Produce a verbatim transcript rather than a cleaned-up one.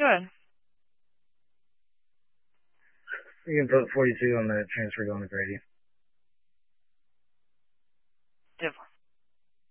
Good. You can put forty-two on the transfer going to Grady.